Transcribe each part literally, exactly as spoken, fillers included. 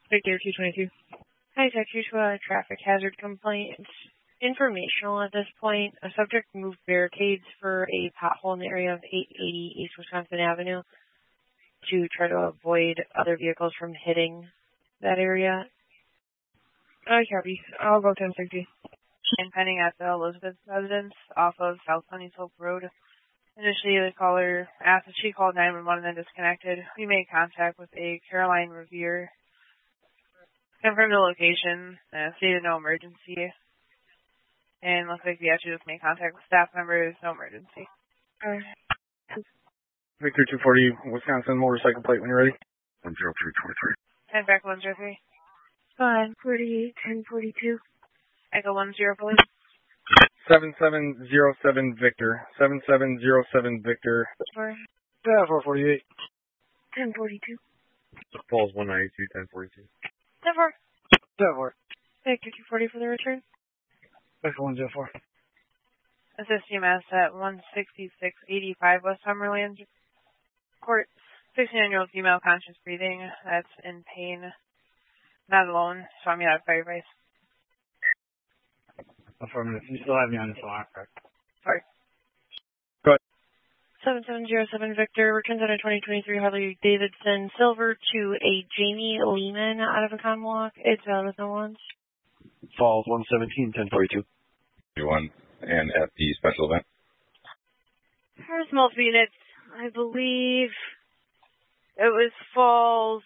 Victor two twenty-two. Hi, Tech two to a traffic hazard complaint. It's informational at this point. A subject moved barricades for a pothole in the area of eight eighty East Wisconsin Avenue to try to avoid other vehicles from hitting that area. I copy. I'll go ten sixty. And pending at the Elizabeth residence off of South Sunny Slope Road. Initially, the caller asked if she called nine one one and then disconnected. We made contact with a Caroline Revere. Confirmed the location, uh, stated no emergency. And looks like we actually just made contact with staff members, no emergency. Alright. Victor two forty, Wisconsin, motorcycle plate when you're ready. one zero three two three. ten back one zero three. Five forty-eight, ten forty-two. Echo one zero police. seven seven zero seven Victor. seven seven zero seven Victor. Four. Yeah, four forty-eight. ten forty-two. Falls one ninety-two, ten forty-two. ten four. seven four. Victor two forty for the return. Victor one zero four. Assist U M S at one sixty-six eighty-five West Summerland Court. sixteen-year-old female, conscious breathing, that's in pain. Not alone, so I'm out of fire advice. Affirmative. You still have me on the phone, correct? Sorry. Go ahead. seven seven zero seven Victor, returns on a twenty twenty-three Harley Davidson Silver to a Jamie Lehman out of a Conwalk. It's out of no ones. Falls one seventeen, ten forty-two. One and at the special event. First multiple units, I believe it was Falls.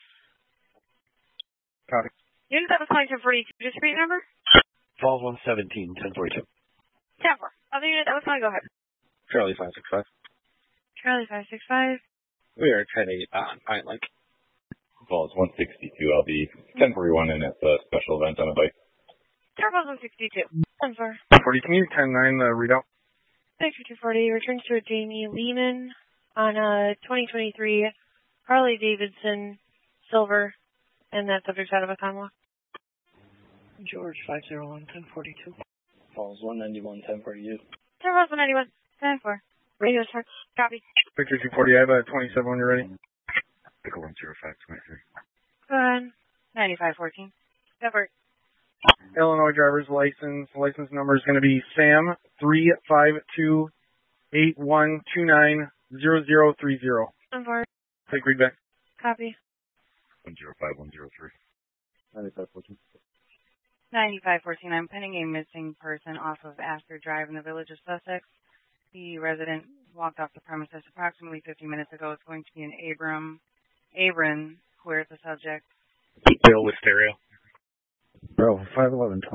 Copy. Unit that was calling ten forty-two, just repeat number? Falls one seventeen, ten forty-two. ten four. Other unit that was calling, go ahead. Charlie five six five. Charlie five six five. We are ten eight on Pine Lake. Falls one sixty-two. I'll be ten forty-one and at the special event on a bike. Falls one sixty-two. ten four. forty, can you ten nine the readout? Victor two forty, returns to a Jamie Lehman on a twenty twenty-three Harley Davidson Silver, and that subject's out of a Conwalk. George five zero one, ten forty-two. Falls one ninety-one, ten forty-two. ten Falls one ninety-one, ten four. Radio start. Copy. Victor two forty, I have a twenty-seven when you're ready. Echo one zero five twenty-three. Go ahead. ninety-five fourteen. Cover. Illinois driver's license. License number is going to be Sam three five two eight one two nine zero zero three zero. ten four. Take read back. Copy. one zero five one zero three. ninety-five fourteen. ninety-five fourteen. I'm pending a missing person off of Astor Drive in the village of Sussex. The resident walked off the premises approximately fifty minutes ago. It's going to be an Abram, Abram. Where's the subject? Bill with stereo. Bro, five eleven.